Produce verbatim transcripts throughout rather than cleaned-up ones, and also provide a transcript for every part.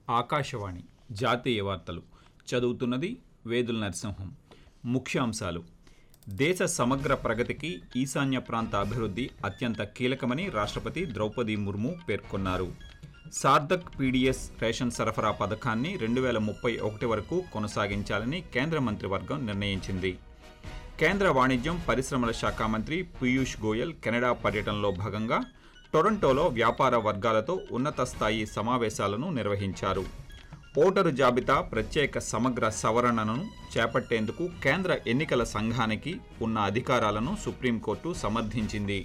ఆకాశవాణి జాతీయ వార్తలు చదువుతున్నది వేదుల నరసింహం. ముఖ్యాంశాలు: దేశ సమగ్ర ప్రగతికి ఈశాన్య ప్రాంత అభివృద్ధి అత్యంత కీలకమని రాష్ట్రపతి ద్రౌపది ముర్ము పేర్కొన్నారు. సార్ధక్ పీడీఎస్ రేషన్ సరఫరా పథకాన్ని రెండు వేల ముప్పై ఒకటి వరకు కొనసాగించాలని కేంద్ర మంత్రివర్గం నిర్ణయించింది. కేంద్ర వాణిజ్యం పరిశ్రమల శాఖ మంత్రి పీయూష్ గోయల్ కెనడా పర్యటనలో భాగంగా టొరంటోలో వ్యాపార వర్గాలతో ఉన్నత స్థాయి సమావేశాలను నిర్వహించారు. ఓటరు జాబితా ప్రత్యేక సమగ్ర సవరణను చేపట్టేందుకు కేంద్ర ఎన్నికల సంఘానికి ఉన్న అధికారాలను సుప్రీంకోర్టు సమర్థించింది.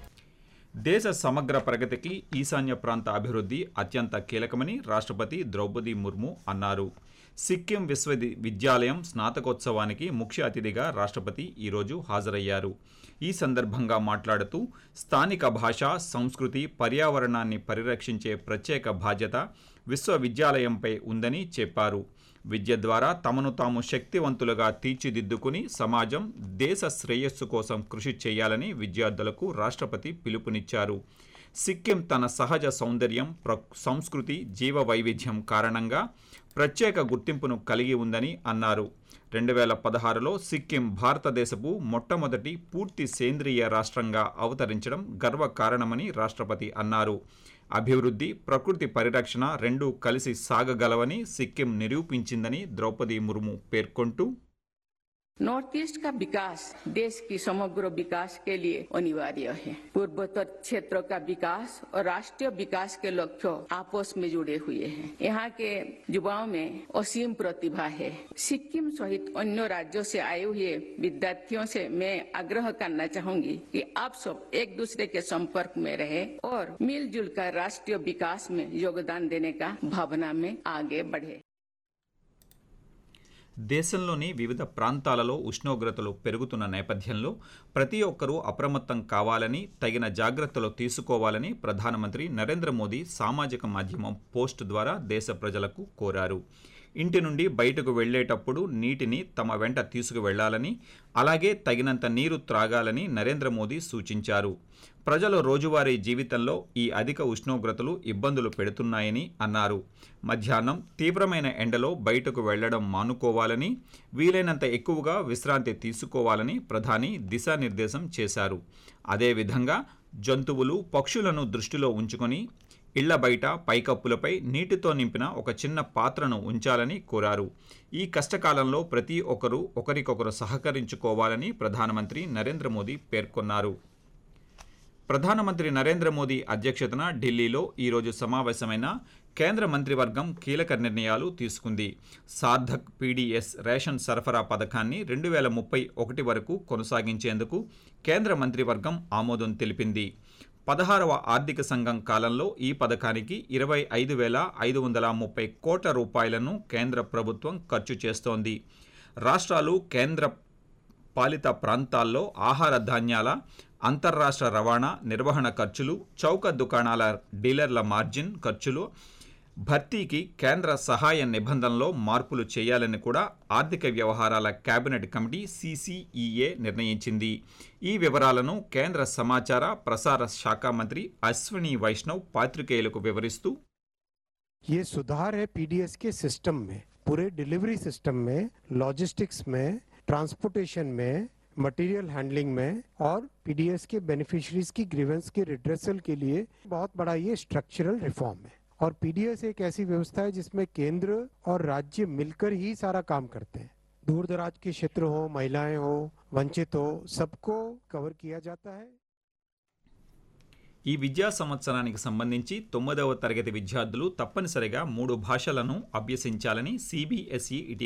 దేశ సమగ్ర ప్రగతికి ఈశాన్య ప్రాంత అభివృద్ధి అత్యంత కీలకమని రాష్ట్రపతి ద్రౌపది ముర్ము అన్నారు. సిక్కిం విశ్వవిద్యాలయం స్నాతకోత్సవానికి ముఖ్య అతిథిగా రాష్ట్రపతి ఈరోజు హాజరయ్యారు. ఈ సందర్భంగా మాట్లాడుతూ స్థానిక భాష, సంస్కృతి, పర్యావరణాన్ని పరిరక్షించే ప్రత్యేక బాధ్యత విశ్వవిద్యాలయంపై ఉందని చెప్పారు. విద్య ద్వారా తమను తాము శక్తివంతులుగా తీర్చిదిద్దుకుని సమాజం, దేశ శ్రేయస్సు కోసం కృషి చేయాలని విద్యార్థులకు రాష్ట్రపతి పిలుపునిచ్చారు. సిక్కిం తన సహజ సౌందర్యం, ప్ర సంస్కృతి, జీవ వైవిధ్యం కారణంగా ప్రత్యేక గుర్తింపును కలిగి ఉందని అన్నారు. రెండు వేల పదహారులో సిక్కిం భారతదేశపు మొట్టమొదటి పూర్తి సేంద్రియ రాష్ట్రంగా అవతరించడం గర్వకారణమని రాష్ట్రపతి అన్నారు. అభివృద్ధి, ప్రకృతి పరిరక్షణ రెండూ కలిసి సాగగలవని సిక్కిం నిరూపించిందని ద్రౌపది ముర్ము పేర్కొంటూ, नॉर्थ ईस्ट का विकास देश की समग्र विकास के लिए अनिवार्य है। पूर्वोत्तर क्षेत्र का विकास और राष्ट्रीय विकास के लक्ष्य आपस में जुड़े हुए हैं। यहाँ के युवाओं में असीम प्रतिभा है। सिक्किम सहित अन्य राज्यों से आए हुए विद्यार्थियों से मैं आग्रह करना चाहूंगी कि आप सब एक दूसरे के संपर्क में रहे और मिलजुल कर राष्ट्रीय विकास में योगदान देने का भावना में आगे बढ़े. దేశంలోని వివిధ ప్రాంతాలలో ఉష్ణోగ్రతలు పెరుగుతున్న నేపథ్యంలో ప్రతి ఒక్కరూ అప్రమత్తం కావాలని, తగిన జాగ్రత్తలు తీసుకోవాలని ప్రధానమంత్రి నరేంద్ర మోదీ సామాజిక మాధ్యమం పోస్ట్ ద్వారా దేశ ప్రజలకు కోరారు. ఇంటి నుండి బయటకు వెళ్లేటప్పుడు నీటిని తమ వెంట తీసుకువెళ్లాలని, అలాగే తగినంత నీరు త్రాగాలని నరేంద్ర మోదీ సూచించారు. ప్రజల రోజువారీ జీవితంలో ఈ అధిక ఉష్ణోగ్రతలు ఇబ్బందులు పెడుతున్నాయని అన్నారు. మధ్యాహ్నం తీవ్రమైన ఎండలో బయటకు వెళ్లడం మానుకోవాలని, వీలైనంత ఎక్కువగా విశ్రాంతి తీసుకోవాలని ప్రధాని దిశానిర్దేశం చేశారు. అదేవిధంగా జంతువులు, పక్షులను దృష్టిలో ఉంచుకొని ఇళ్ల బయట పైకప్పులపై నీటితో నింపిన ఒక చిన్న పాత్రను ఉంచాలని కోరారు. ఈ కష్టకాలంలో ప్రతి ఒక్కరూ ఒకరికొకరు సహకరించుకోవాలని ప్రధానమంత్రి నరేంద్ర మోదీ పేర్కొన్నారు. ప్రధానమంత్రి నరేంద్ర మోదీ అధ్యక్షతన ఢిల్లీలో ఈరోజు సమావేశమైన కేంద్ర మంత్రివర్గం కీలక నిర్ణయాలు తీసుకుంది. సార్ధక్ పీడీఎస్ రేషన్ సరఫరా పథకాన్ని రెండు వేల ముప్పై ఒకటి వరకు కొనసాగించేందుకు కేంద్ర మంత్రివర్గం ఆమోదం తెలిపింది. పదహారవ ఆర్థిక సంఘం కాలంలో ఈ పథకానికి ఇరవై ఐదు వేల ఐదు వందల ముప్పై కోట్ల రూపాయలను కేంద్ర ప్రభుత్వం ఖర్చు చేస్తోంది. రాష్ట్రాలు, కేంద్ర పాలిత ప్రాంతాల్లో ఆహార ధాన్యాల అంతర్రాష్ట్ర రవాణా, నిర్వహణ ఖర్చులు, చౌక దుకాణాల డీలర్ల మార్జిన్ ఖర్చులు భర్తీకి కేంద్ర సహాయ నిబంధనలో మార్పులు చేయాలని కూడా ఆర్థిక వ్యవహారాల కేబినెట్ కమిటీ సీసీఈఏ నిర్ణయించింది. ఈ వివరాలను కేంద్ర సమాచార ప్రసార శాఖ మంత్రి అశ్విని వైష్ణవ్ పాత్రికేయులకు వివరిస్తూ, ये सुधार है पीडीएस के सिस्टम में, पूरे डिलीवरी सिस्टम में, लॉजिस्टिक्स में, ट्रांसपोर्टेशन में, मटेरियल हैंडलिंग में और पीडीएस के बेनिफिशियरीज की ग्रीवेंस के रिड्रेसल के लिए बहुत बड़ा ये स्ट्रक्चरल रिफॉर्म है. और पीडीएस एक ऐसी व्यवस्था है जिसमें केंद्र और राज्य मिलकर ही सारा काम करते हैं. दूर दराज के क्षेत्र हो, महिलाएं हो, वंचित हो, सबको कवर किया जाता है. ఈ విద్యా సంవత్సరానికి సంబంధించి తొమ్మిదవ తరగతి విద్యార్థులు తప్పనిసరిగా మూడు భాషలను అభ్యసించాలని సీబీఎస్ఈ ఇటీవల